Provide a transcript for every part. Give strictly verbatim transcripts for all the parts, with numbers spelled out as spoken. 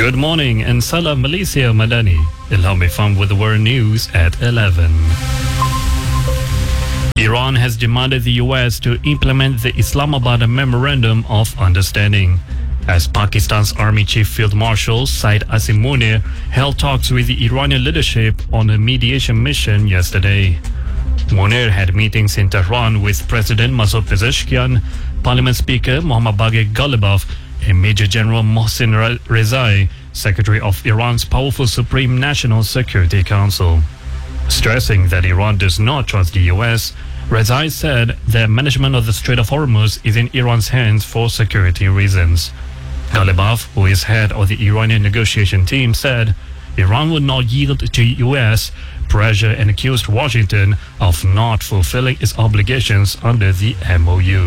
Good morning and salam Malaysia Madani. Ilham Ifam with the world news at eleven. Iran has demanded the U S to implement the Islamabad Memorandum of Understanding, as Pakistan's Army Chief Field Marshal Said Asim Munir held talks with the Iranian leadership on a mediation mission yesterday. Munir had meetings in Tehran with President Masoud Pezeshkian, Parliament Speaker Mohammad Bagher Ghalibaf, and Major General Mohsen Rezai, Secretary of Iran's powerful Supreme National Security Council. Stressing that Iran does not trust the U S, Rezai said the management of the Strait of Hormuz is in Iran's hands for security reasons. Ghalibaf, who is head of the Iranian negotiation team, said Iran would not yield to U S pressure and accused Washington of not fulfilling its obligations under the M O U.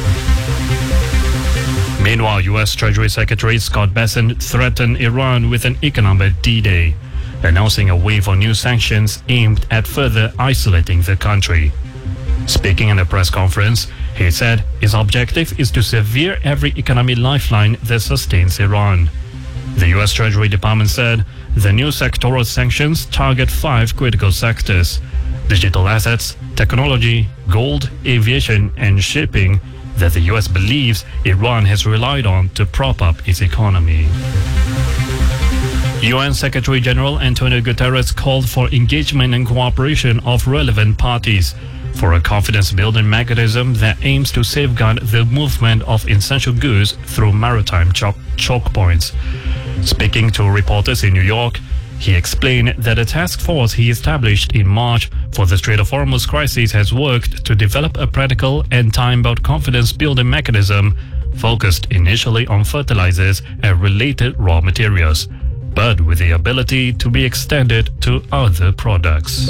Meanwhile, U S Treasury Secretary Scott Bessent threatened Iran with an economic D-Day, announcing a wave of new sanctions aimed at further isolating the country. Speaking in a press conference, he said his objective is to sever every economic lifeline that sustains Iran. The U S Treasury Department said the new sectoral sanctions target five critical sectors: digital assets, technology, gold, aviation, and shipping that the U S believes Iran has relied on to prop up its economy. U N Secretary General Antonio Guterres called for engagement and cooperation of relevant parties for a confidence-building mechanism that aims to safeguard the movement of essential goods through maritime choke, choke points. Speaking to reporters in New York, he explained that a task force he established in March for the Strait of Hormuz crisis has worked to develop a practical and time-bound confidence-building mechanism focused initially on fertilizers and related raw materials, but with the ability to be extended to other products.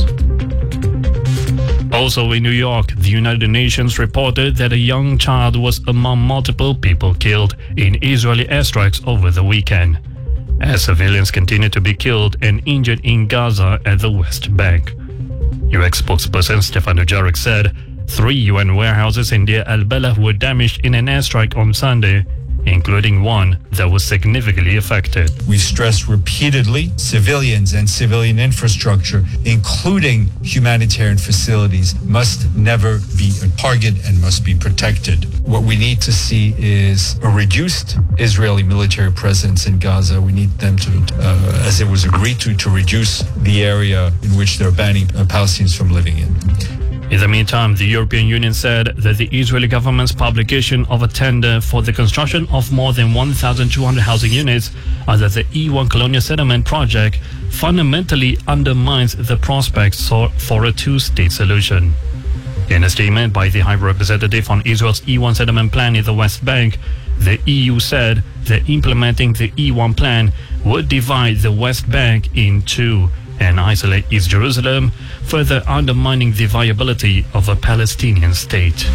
Also in New York, the United Nations reported that a young child was among multiple people killed in Israeli airstrikes over the weekend, as civilians continue to be killed and injured in Gaza and the West Bank. U S spokesperson Stefan Dujarric said three U N warehouses in Deir al-Balah were damaged in an airstrike on Sunday, including one that was significantly affected. We stress repeatedly civilians and civilian infrastructure, including humanitarian facilities, must never be a target and must be protected. What we need to see is a reduced Israeli military presence in Gaza. We need them to, uh, as it was agreed to, to reduce the area in which they're banning uh, Palestinians from living in. In the meantime, the European Union said that the Israeli government's publication of a tender for the construction of more than one thousand two hundred housing units under the E one colonial settlement project fundamentally undermines the prospects for a two-state solution. In a statement by the High Representative on Israel's E one settlement plan in the West Bank, the E U said that implementing the E one plan would divide the West Bank in two and isolate East Jerusalem, further undermining the viability of a Palestinian state.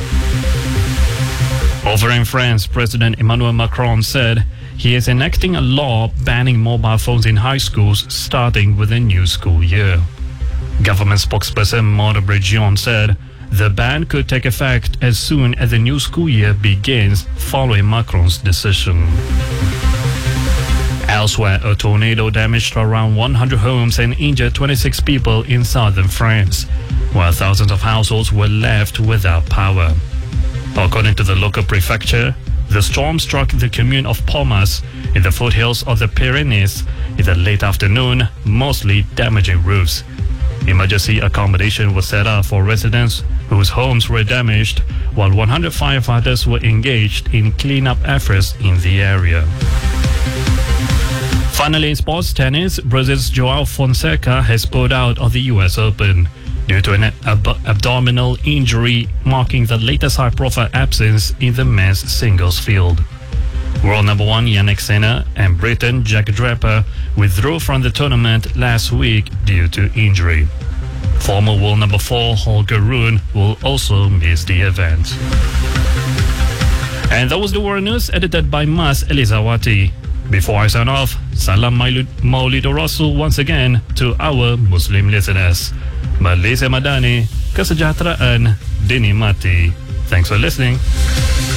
Over in France, President Emmanuel Macron said he is enacting a law banning mobile phones in high schools starting with the new school year. Government spokesperson Maud Bregion said the ban could take effect as soon as the new school year begins following Macron's decision. Elsewhere, a tornado damaged around one hundred homes and injured twenty-six people in southern France, while thousands of households were left without power. According to the local prefecture, the storm struck the commune of Pomas in the foothills of the Pyrenees in the late afternoon, mostly damaging roofs. Emergency accommodation was set up for residents whose homes were damaged, while one hundred firefighters were engaged in cleanup efforts in the area. Finally, in sports tennis, Brazil's João Fonseca has pulled out of the U S Open due to an ab- abdominal injury, marking the latest high-profile absence in the men's singles field. World number one Jannik Sinner and Briton Jack Draper withdrew from the tournament last week due to injury. Former world number four Holger Rune will also miss the event. And that was the world news edited by Mas Elizawati. Before I sign off, Salam Maulid Rasul once again to our Muslim listeners. Malaysia Madani, kesejahteraan dinikmati. Thanks for listening.